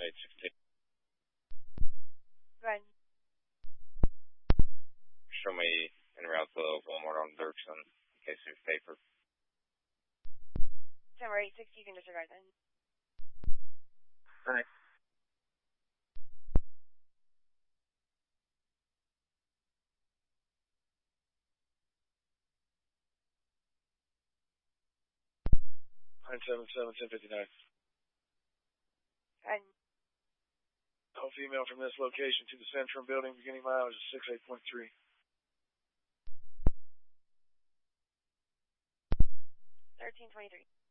816. Go ahead. Show me en route to Walmart on Dirksen in case of paper. Number 860, you can disregard then. Thanks. Nine 1059. Go ahead. All female from this location to the Centrum building, beginning mileage is 68.3. 1323.